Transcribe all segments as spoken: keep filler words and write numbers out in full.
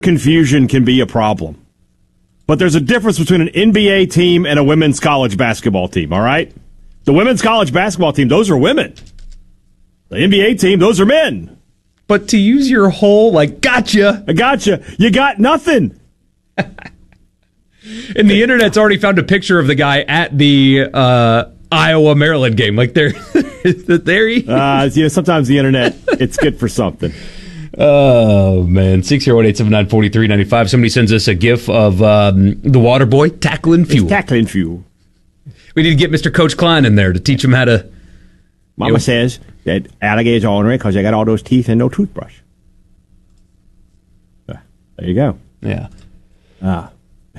confusion can be a problem. But there's a difference between an N B A team and a women's college basketball team, all right? The women's college basketball team, those are women. The N B A team, those are men. But to use your whole, like, gotcha. I gotcha. You got nothing. And the internet's already found a picture of the guy at the uh, Iowa-Maryland game. Like, there, there he is. Uh, you know, sometimes the internet, it's good for something. Oh, man. six zero one eight seven nine four three nine five. Somebody sends us a gif of um, the water boy tackling fuel. It's tackling fuel. We need to get Mister Coach Klein in there to teach him how to... Mama you know, says that alligators are ornery because they got all those teeth and no toothbrush. Uh, there you go. Yeah. Ah.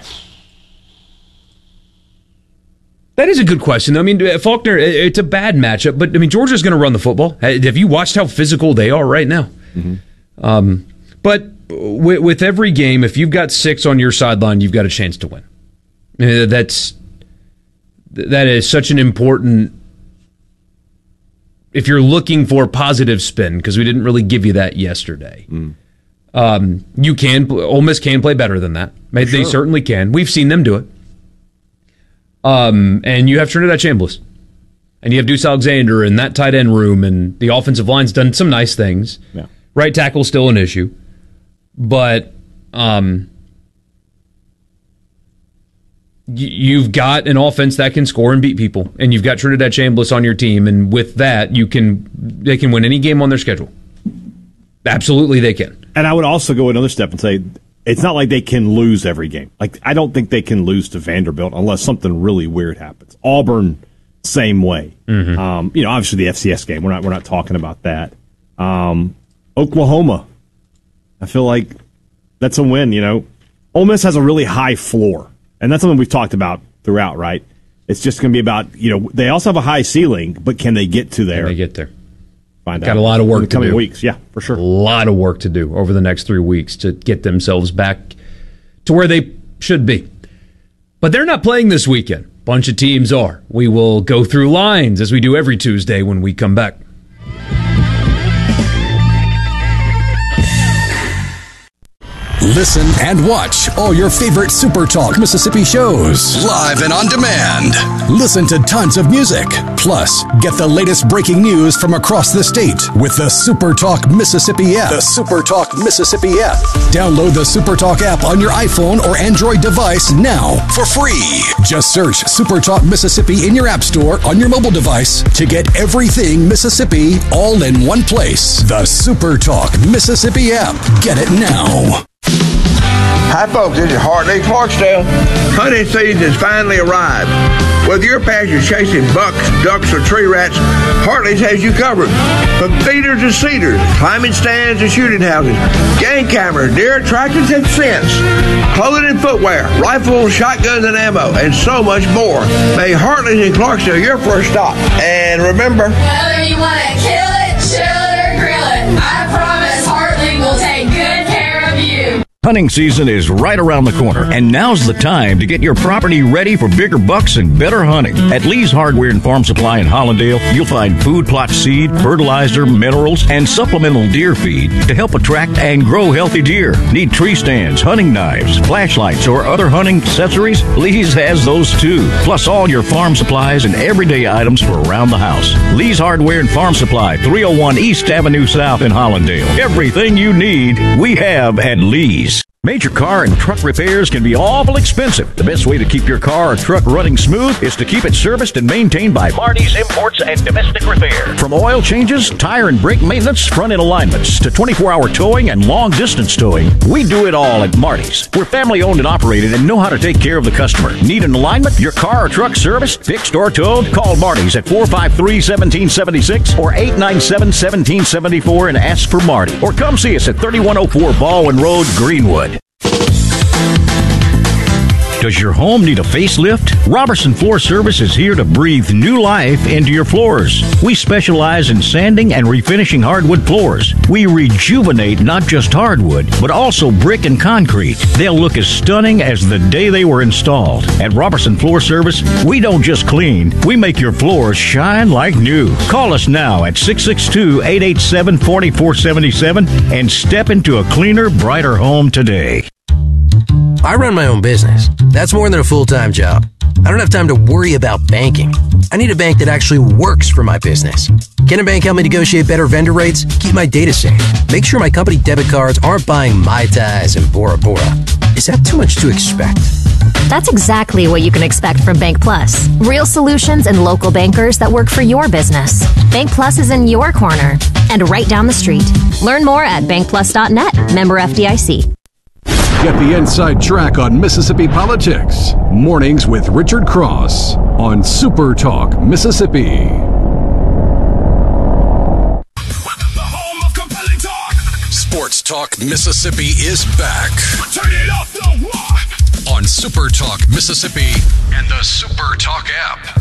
That is a good question. I mean, Faulkner, it's a bad matchup, but I mean, Georgia's going to run the football. Have you watched how physical they are right now? Mm-hmm. Um, but with, with every game, if you've got six on your sideline, you've got a chance to win. Uh, that's that is such an important. If you're looking for positive spin, because we didn't really give you that yesterday, mm. um, you can. Ole Miss can play better than that. They sure. certainly can. We've seen them do it. Um, and you have Trinidad Chambliss, and you have Deuce Alexander in that tight end room, and the offensive line's done some nice things. Yeah. Right tackle's still an issue, but um, y- you've got an offense that can score and beat people, and you've got Trinidad Chambliss on your team, and with that, you can they can win any game on their schedule. Absolutely, they can. And I would also go another step and say, it's not like they can lose every game. Like, I don't think they can lose to Vanderbilt unless something really weird happens. Auburn, same way. Mm-hmm. Um, you know, obviously the F C S game. We're not we're not talking about that. Um, Oklahoma, I feel like that's a win. You know, Ole Miss has a really high floor, and that's something we've talked about throughout. Right? It's just going to be about, you know, they also have a high ceiling, but can they get to there? Can they get there? Find Got out. a lot of work in the to coming do. weeks. Yeah, for sure. A lot of work to do over the next three weeks to get themselves back to where they should be. But they're not playing this weekend. Bunch of teams are. We will go through lines as we do every Tuesday when we come back. Listen and watch all your favorite Super Talk Mississippi shows live and on demand. Listen to tons of music. Plus, get the latest breaking news from across the state with the Super Talk Mississippi app. The Super Talk Mississippi app. Download the Super Talk app on your iPhone or Android device now for free. Just search Super Talk Mississippi in your app store on your mobile device to get everything Mississippi all in one place. The Super Talk Mississippi app. Get it now. Hi folks, this is Hartley Clarksdale. Hunting season has finally arrived. Whether your passion is chasing bucks, ducks, or tree rats, Hartley's has you covered. From feeders to cedars, climbing stands and shooting houses, game cameras, deer attractions and scents, clothing and footwear, rifles, shotguns and ammo, and so much more. May Hartley's in Clarksdale your first stop. And remember, whether you want to kill it, chill it, or grill it, I promise Hartley will take good care of you. Hunting season is right around the corner, and now's the time to get your property ready for bigger bucks and better hunting. At Lee's Hardware and Farm Supply in Hollandale, you'll find food plot seed, fertilizer, minerals, and supplemental deer feed to help attract and grow healthy deer. Need tree stands, hunting knives, flashlights, or other hunting accessories? Lee's has those too. Plus all your farm supplies and everyday items for around the house. Lee's Hardware and Farm Supply, three oh one East Avenue South in Hollandale. Everything you need, we have at Lee's. Major car and truck repairs can be awful expensive. The best way to keep your car or truck running smooth is to keep it serviced and maintained by Marty's Imports and Domestic Repair. From oil changes, tire and brake maintenance, front end alignments, to twenty-four hour towing and long distance towing, we do it all at Marty's. We're family owned and operated and know how to take care of the customer. Need an alignment, your car or truck serviced, fixed, or towed? Call Marty's at four five three, one seven seven six or eight nine seven, one seven seven four and ask for Marty. Or come see us at thirty-one oh four Baldwin Road, Greenwood. Does your home need a facelift? Robertson Floor Service is here to breathe new life into your floors. We specialize in sanding and refinishing hardwood floors. We rejuvenate not just hardwood, but also brick and concrete. They'll look as stunning as the day they were installed. At Robertson Floor Service, we don't just clean, we make your floors shine like new. Call us now at six six two, eight eight seven, four four seven seven and step into a cleaner, brighter home today. I run my own business. That's more than a full-time job. I don't have time to worry about banking. I need a bank that actually works for my business. Can a bank help me negotiate better vendor rates, keep my data safe, make sure my company debit cards aren't buying Mai Tais and Bora Bora? Is that too much to expect? That's exactly what you can expect from Bank Plus. Real solutions and local bankers that work for your business. Bank Plus is in your corner and right down the street. Learn more at bank plus dot net. Member F D I C. Get the inside track on Mississippi politics. Mornings with Richard Cross on Super Talk Mississippi. The home of compelling talk. Sports Talk Mississippi is back. Turn it off the wall. On Super Talk Mississippi and the Super Talk app.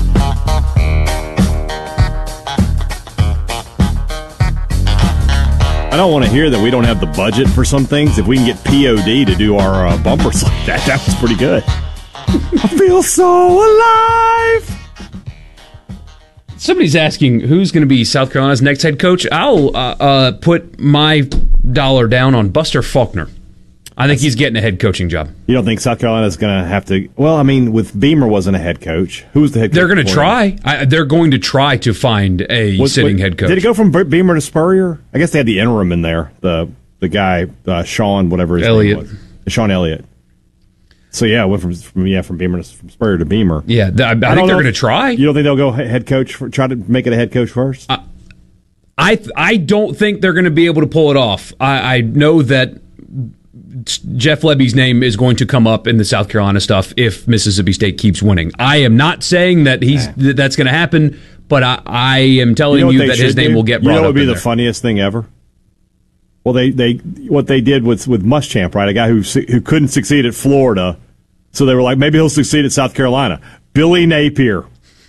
I don't want to hear that we don't have the budget for some things. If we can get P O D to do our uh, bumpers like that, that was pretty good. I feel so alive. Somebody's asking who's going to be South Carolina's next head coach. I'll uh, uh, put my dollar down on Buster Faulkner. I think he's getting a head coaching job. You don't think South Carolina's going to have to? Well, I mean, with Beamer wasn't a head coach. Who was the head coach? They're going to try. I, they're going to try to find a was, sitting wait, head coach. Did it go from Beamer to Spurrier? I guess they had the interim in there. The the guy, uh, Sean, whatever his Elliott. name was. Sean Elliott. So, yeah, it went from, from, yeah, from Beamer to from Spurrier to Beamer. Yeah, th- I, I, I think they're going to try. You don't think they'll go head coach, for, try to make it a head coach first? Uh, I, I don't think they're going to be able to pull it off. I, I know that Jeff Lebby's name is going to come up in the South Carolina stuff if Mississippi State keeps winning. I am not saying that he's that that's going to happen, but I, I am telling you, know you that his name do? will get brought up. You know what would be the there. funniest thing ever? Well, they, they what they did with with Muschamp, right? A guy who who couldn't succeed at Florida, so they were like, maybe he'll succeed at South Carolina. Billy Napier.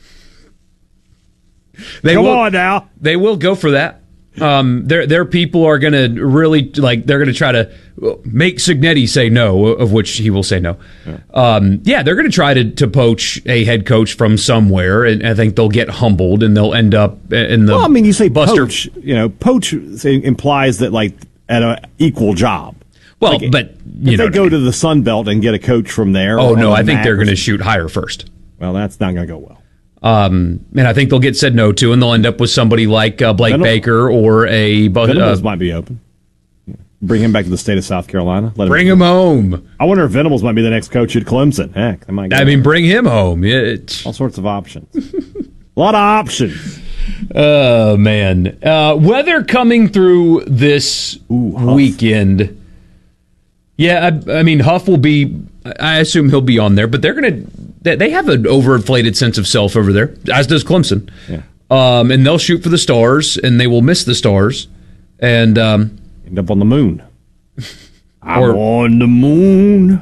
They Come will, on now. They will go for that. Um, their their people are going to really like. They're going to try to make Cignetti say no, of which he will say no. Yeah, um, yeah they're going to try to to poach a head coach from somewhere, and I think they'll get humbled and they'll end up in the. Well, I mean, you say Buster. poach. You know, poach implies that like at an equal job. Well, like, but you if know they go to the Sun Belt and get a coach from there. Oh no, I think they're going to shoot higher first. Well, that's not going to go well. Um, and I think they'll get said no to, and they'll end up with somebody like uh, Blake Venables. Baker or a. Uh, Venables might be open. Bring him back to the state of South Carolina. Let him bring him home. I wonder if Venables might be the next coach at Clemson. Heck, they might. I mean, bring him home. It, All sorts of options. A lot of options. Oh man, uh, weather coming through this Ooh, weekend. Yeah, I, I mean Huff will be. I assume he'll be on there, but they're gonna. They have an overinflated sense of self over there, as does Clemson. Yeah. Um, and they'll shoot for the stars, and they will miss the stars, and um, end up on the moon. I'm or, on the moon.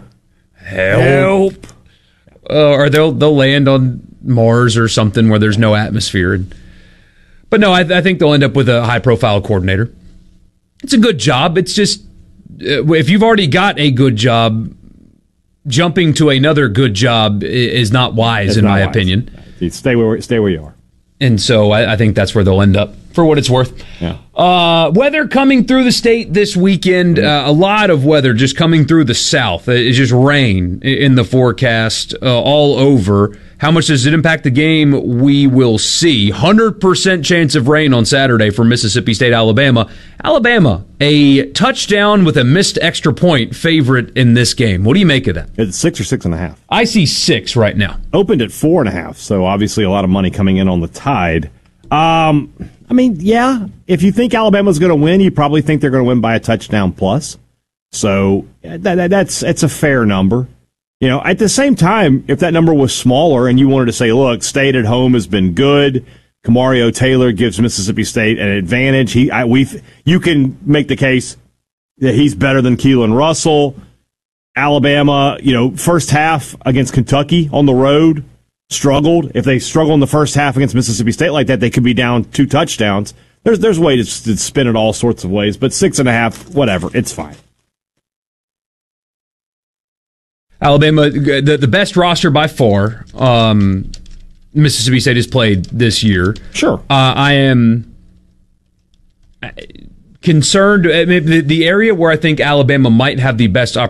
Help! Uh, or they'll they'll land on Mars or something where there's no atmosphere. And, but no, I, I think they'll end up with a high profile coordinator. It's a good job. It's just uh, if you've already got a good job. Jumping to another good job is not wise, it's in not my wise. opinion. Stay where stay where you are. And so I, I think that's where they'll end up, for what it's worth. Yeah. Uh, weather coming through the state this weekend. Uh, a lot of weather just coming through the south. It's just rain in the forecast uh, all over. How much does it impact the game? We will see. one hundred percent chance of rain on Saturday for Mississippi State, Alabama. Alabama, a touchdown with a missed extra point favorite in this game. What do you make of that? It's six or six and a half. I see six right now. Opened at four and a half, so obviously a lot of money coming in on the Tide. Um, I mean, yeah, if you think Alabama's going to win, you probably think they're going to win by a touchdown plus. So that, that, that's it's a fair number. You know, at the same time, if that number was smaller and you wanted to say, look, State at home has been good, Kamario Taylor gives Mississippi State an advantage. He, I, we, you can make the case that he's better than Keelan Russell. Alabama, you know, first half against Kentucky on the road, struggled. If they struggle in the first half against Mississippi State like that, they could be down two touchdowns. There's there's ways to spin it all sorts of ways, but six and a half, whatever, it's fine. Alabama, the, the best roster by far. Um, Mississippi State has played this year. Sure. Uh, I am concerned. The, the area where I think Alabama might have the best opportunity